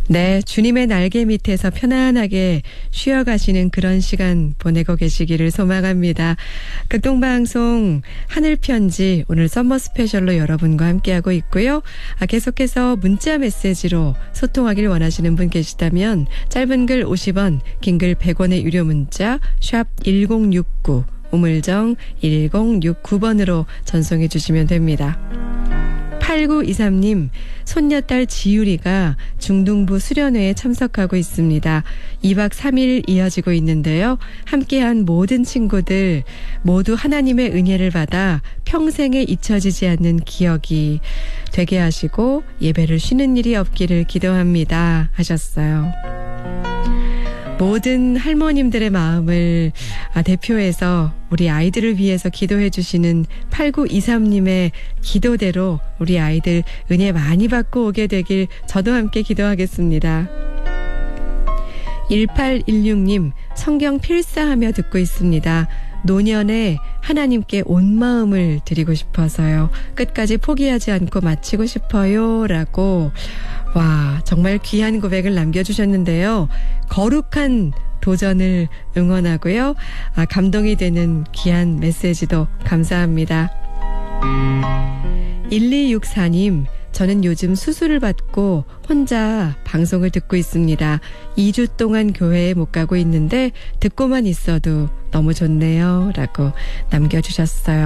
네, 주님의 날개 밑에서 편안하게 쉬어가시는 그런 시간 보내고 계시기를 소망합니다. 극동방송 하늘편지 오늘 썸머 스페셜로 여러분과 함께하고 있고요. 계속해서 문자 메시지로 소통하길 원하시는 분 계시다면 짧은 글 50원, 긴 글 100원의 유료 문자 샵 1069 우물정 1069번으로 전송해 주시면 됩니다. 8923님, 손녀딸 지유리가 중등부 수련회에 참석하고 있습니다. 2박 3일 이어지고 있는데요. 함께한 모든 친구들 모두 하나님의 은혜를 받아 평생에 잊혀지지 않는 기억이 되게 하시고 예배를 쉬는 일이 없기를 기도합니다. 하셨어요. 모든 할머님들의 마음을 대표해서 우리 아이들을 위해서 기도해 주시는 8923님의 기도대로 우리 아이들 은혜 많이 받고 오게 되길 저도 함께 기도하겠습니다. 1816님, 성경 필사하며 듣고 있습니다. 노년에 하나님께 온 마음을 드리고 싶어서요. 끝까지 포기하지 않고 마치고 싶어요. 라고 와, 정말 귀한 고백을 남겨주셨는데요. 거룩한 도전을 응원하고요. 감동이 되는 귀한 메시지도 감사합니다. 1264님, 저는 요즘 수술을 받고 혼자 방송을 듣고 있습니다. 2주 동안 교회에 못 가고 있는데 듣고만 있어도 너무 좋네요. 라고 남겨주셨어요.